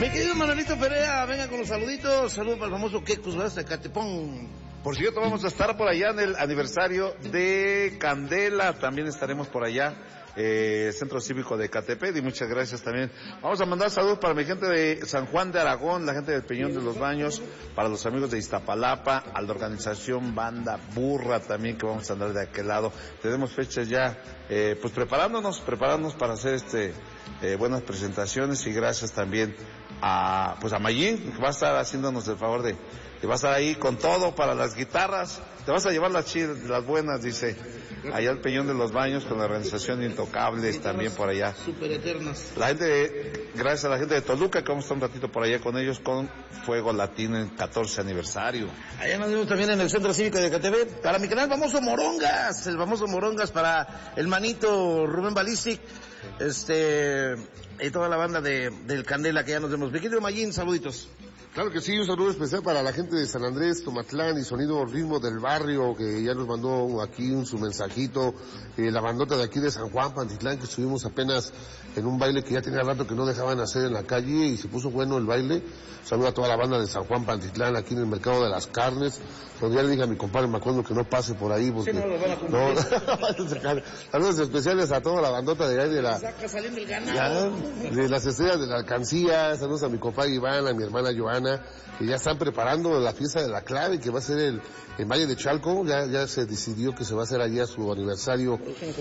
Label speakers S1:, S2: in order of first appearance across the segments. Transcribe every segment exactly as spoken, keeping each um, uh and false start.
S1: Mi querido Manuelito Perea, venga con los saluditos. Saludos para el famoso Quecos, ¿verdad? De Catepón.
S2: Por cierto, vamos a estar por allá en el aniversario de Candela. También estaremos por allá. Eh, Centro Cívico de Catepec, y muchas gracias también. Vamos a mandar saludos para mi gente de San Juan de Aragón, la gente del Peñón de los Baños, para los amigos de Iztapalapa, a la organización Banda Burra también, que vamos a andar de aquel lado. Tenemos fechas ya, eh, pues preparándonos, preparándonos para hacer este, eh, buenas presentaciones, y gracias también a, pues a Mayín, que va a estar haciéndonos el favor de, que va a estar ahí con todo para las guitarras. Te vas a llevar las chidas, las buenas, dice, allá al Peñón de los Baños con la organización Intocables, también por allá.
S1: Super eternas.
S2: La gente, de, gracias a la gente de Toluca, que vamos a estar un ratito por allá con ellos, con Fuego Latino en catorce aniversario.
S1: Allá nos vemos también en el Centro Cívico de Catepec, para mi canal famoso Morongas, el famoso Morongas, para el manito Rubén Balístic, este, y toda la banda de, del Candela, que ya nos vemos. Mi querido Mayín, saluditos.
S3: Claro que sí, un saludo especial para la gente de San Andrés, Tomatlán y Sonido Ritmo del Barrio, que ya nos mandó aquí un, su mensajito, eh, la bandota de aquí de San Juan, Pantitlán, que estuvimos apenas en un baile que ya tenía rato que no dejaban hacer en la calle y se puso bueno el baile. Saludo a toda la banda de San Juan, Pantitlán, aquí en el Mercado de las Carnes, donde ya le dije a mi compadre Macondo que no pase por ahí, porque...
S1: Sí, no, lo van a cumplir.
S3: No, saludos especiales a toda la bandota de ahí de la...
S1: Saca saliendo el ganado.
S3: Ya, de las estrellas de la alcancía, saludos a mi compadre Iván, a mi hermana Joana, que ya están preparando la fiesta de la clave, que va a ser el, en Valle de Chalco. Ya, ya se decidió que se va a hacer allá su aniversario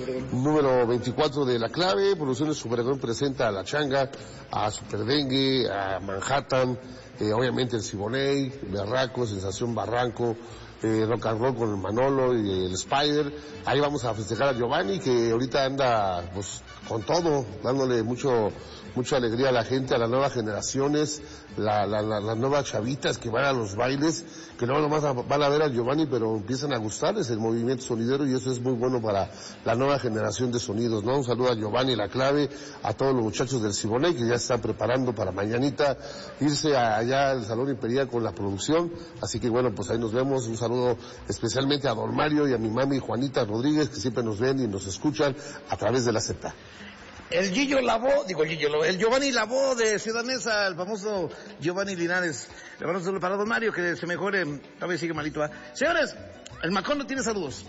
S3: número veinticuatro de la clave. Producciones Superagón presenta a La Changa, a Superdengue, a Manhattan, eh, obviamente el Siboney, Berraco, Sensación Barranco, eh, Rock and Roll con el Manolo y el Spider. Ahí vamos a festejar a Giovanni, que ahorita anda pues con todo, dándole mucho mucha alegría a la gente, a las nuevas generaciones, la, la, la, las nuevas chavitas que van a los bailes, que no nomás van a ver a Giovanni, pero empiezan a gustarles el movimiento sonidero, y eso es muy bueno para la nueva generación de sonidos, ¿no? Un saludo a Giovanni La Clave, a todos los muchachos del Siboney, que ya están preparando para mañanita irse a, allá al Salón Imperial con la producción. Así que bueno, pues ahí nos vemos. Un saludo especialmente a Don Mario y a mi mami Juanita Rodríguez, que siempre nos ven y nos escuchan a través de la Z.
S1: El Gillo Lavó, digo el Gillo Lavó, el Giovanni Lavó de Ciudad Neza, el famoso Giovanni Linares. Le vamos a hacer para Don Mario, que se mejore, todavía sigue malito, ¿eh? Señores, el Macondo tiene saludos.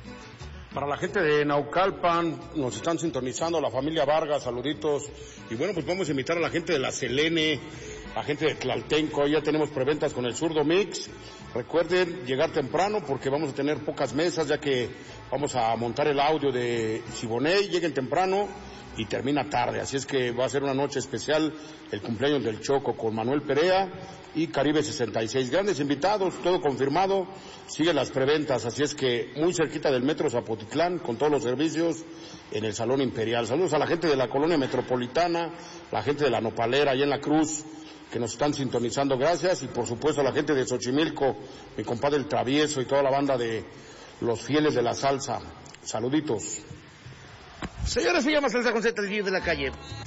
S4: Para la gente de Naucalpan, nos están sintonizando, la familia Vargas, saluditos. Y bueno, pues vamos a invitar a la gente de la Selene, la gente de Tlaltenco, ya tenemos preventas con el Zurdo Mix. Recuerden llegar temprano porque vamos a tener pocas mesas, ya que vamos a montar el audio de Siboney. Lleguen temprano y termina tarde, así es que va a ser una noche especial, el cumpleaños del Choco con Manuel Perea y Caribe sesenta y seis, grandes invitados, todo confirmado, siguen las preventas, así es que muy cerquita del Metro Zapotitlán, con todos los servicios, en el Salón Imperial. Saludos a la gente de la Colonia Metropolitana, la gente de la Nopalera, allá en la Cruz, que nos están sintonizando, gracias, y por supuesto a la gente de Xochimilco, mi compadre El Travieso y toda la banda de los fieles de la salsa, saluditos.
S1: Señores, se llama Salsa con Z, el Gillo de la calle.